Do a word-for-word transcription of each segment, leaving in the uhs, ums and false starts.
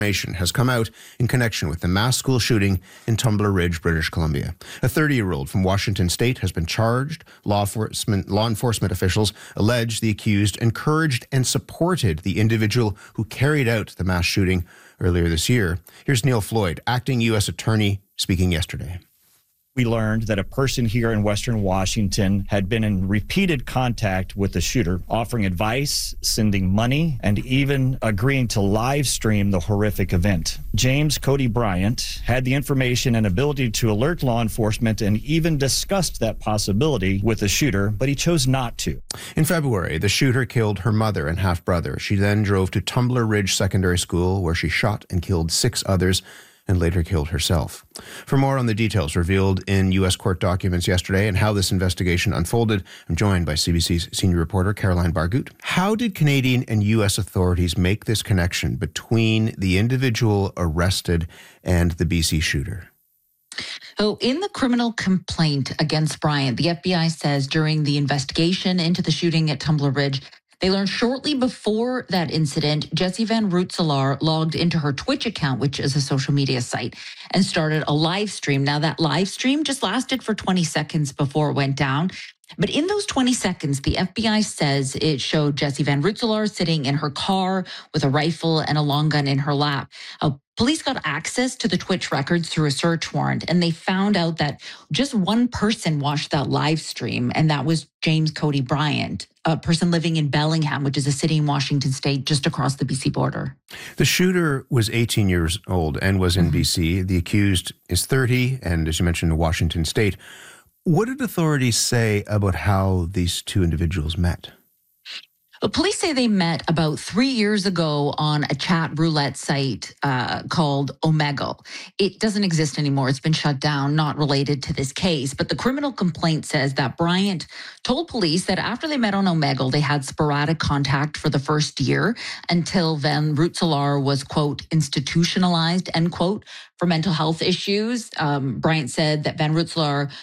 Information has come out in connection with the mass school shooting in Tumbler Ridge, British Columbia. A thirty-year-old from Washington State has been charged. Law enforcement, law enforcement officials allege the accused encouraged and supported the individual who carried out the mass shooting earlier this year. Here's Neil Floyd, acting U S attorney, speaking yesterday. We learned that a person here in Western Washington had been in repeated contact with the shooter, offering advice, sending money, and even agreeing to live stream the horrific event. James Cody Bryant had the information and ability to alert law enforcement and even discussed that possibility with the shooter, but he chose not to. In February, the shooter killed her mother and half-brother. She then drove to Tumbler Ridge Secondary School, where she shot and killed six others, and later killed herself. For more on the details revealed in U S court documents yesterday and how this investigation unfolded, I'm joined by C B C's senior reporter Caroline Bargut. How did Canadian and U S authorities make this connection between the individual arrested and the B C shooter? So in the criminal complaint against Bryant, the F B I says during the investigation into the shooting at Tumbler Ridge, they learned shortly before that incident, Jessie Van Rootselaar logged into her Twitch account, which is a social media site, and started a live stream. Now, that live stream just lasted for twenty seconds before it went down. But in those twenty seconds, the F B I says it showed Jessie Van Rootselaar sitting in her car with a rifle and a long gun in her lap. Uh, police got access to the Twitch records through a search warrant, and they found out that just one person watched that live stream, and that was James Cody Bryant, a person living in Bellingham, which is a city in Washington state just across the B C border. The shooter was eighteen years old and was in mm-hmm. B C. The accused is thirty, and as you mentioned, in Washington state. What did authorities say about how these two individuals met? Well, police say they met about three years ago on a chat roulette site uh, called Omegle. It doesn't exist anymore. It's been shut down, not related to this case. But the criminal complaint says that Bryant told police that after they met on Omegle, they had sporadic contact for the first year until Van Rootselaar was, quote, institutionalized, end quote, for mental health issues. Um, Bryant said that Van Rootselaar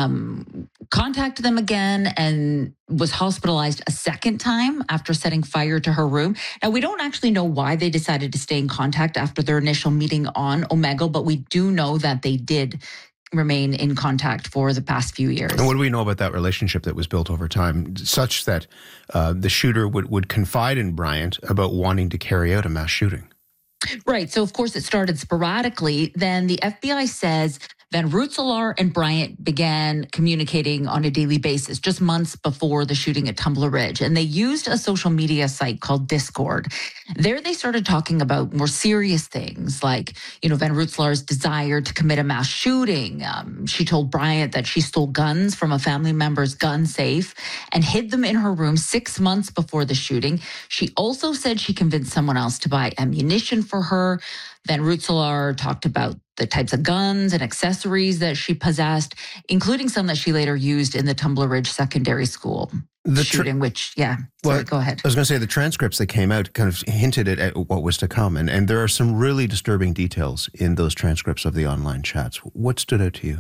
um, contacted them again and was hospitalized a second time after setting fire to her room. Now, we don't actually know why they decided to stay in contact after their initial meeting on Omegle, but we do know that they did remain in contact for the past few years. And what do we know about that relationship that was built over time, such that uh, the shooter would, would confide in Bryant about wanting to carry out a mass shooting? Right. So, of course, it started sporadically. Then the F B I says Van Rootselaar and Bryant began communicating on a daily basis just months before the shooting at Tumbler Ridge. And they used a social media site called Discord. There they started talking about more serious things like, you know, Van Rootselaar's desire to commit a mass shooting. Um, she told Bryant that she stole guns from a family member's gun safe and hid them in her room six months before the shooting. She also said she convinced someone else to buy ammunition for her. Van Rootselaar talked about the types of guns and accessories that she possessed, including some that she later used in the Tumbler Ridge Secondary School the tra- shooting, which, yeah, sorry, well, go ahead. I was going to say the transcripts that came out kind of hinted at, at what was to come, and, and there are some really disturbing details in those transcripts of the online chats. What stood out to you?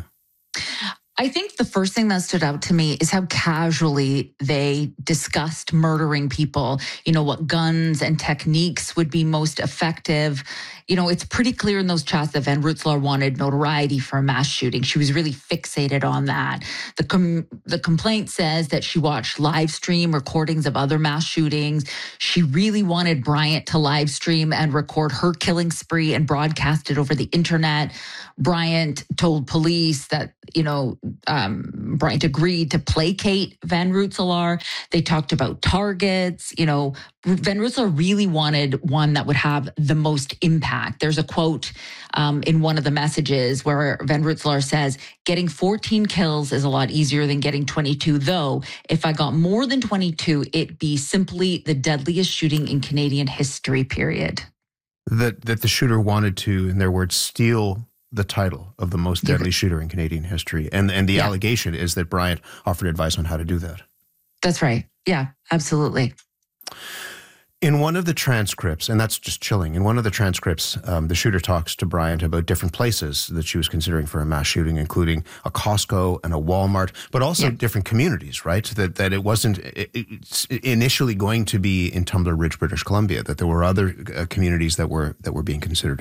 I think the first thing that stood out to me is how casually they discussed murdering people, you know, what guns and techniques would be most effective. You know, it's pretty clear in those chats that Van Rootselaar wanted notoriety for a mass shooting. She was really fixated on that. The com- the complaint says that she watched live stream recordings of other mass shootings. She really wanted Bryant to live stream and record her killing spree and broadcast it over the internet. Bryant told police that, you know, um, Bryant agreed to placate Van Rootselaar. They talked about targets. You know, Van Rootselaar really wanted one that would have the most impact. There's a quote um, in one of the messages where Van Rootselaar says, getting fourteen kills is a lot easier than getting twenty-two, though if I got more than twenty-two, it'd be simply the deadliest shooting in Canadian history, period. That, that the shooter wanted to, in their words, steal the title of the most deadly shooter in Canadian history. And, and the yeah. allegation is that Bryant offered advice on how to do that. That's right. Yeah, absolutely. In one of the transcripts, and that's just chilling, in one of the transcripts, um, the shooter talks to Bryant about different places that she was considering for a mass shooting, including a Costco and a Walmart, but also yeah. different communities, right? That that it wasn't it, initially going to be in Tumbler Ridge, British Columbia, that there were other uh, communities that were that were being considered